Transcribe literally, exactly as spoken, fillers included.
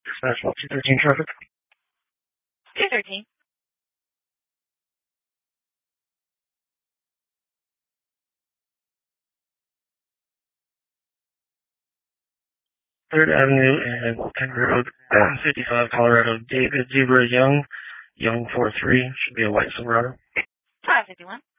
Dispatch two thirteen traffic. two thirteen. Third Avenue and Penn Road, fifty-five Colorado. David Zebra Young, Young four three, should be a white Silverado. five fifty-one.